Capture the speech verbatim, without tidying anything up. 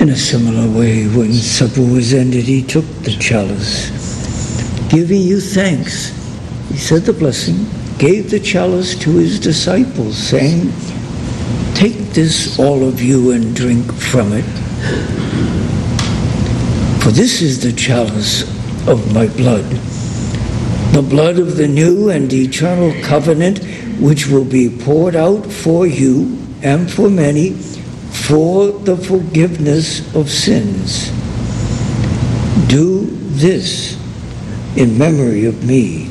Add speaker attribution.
Speaker 1: In a similar way, when supper was ended, he took the chalice. Giving you thanks, he said the blessing, gave the chalice to his disciples, saying, "Take this, all of you, and drink from it. For this is the chalice of my blood, the blood of the new and eternal covenant, which will be poured out for you and for many for the forgiveness of sins. Do this in memory of me."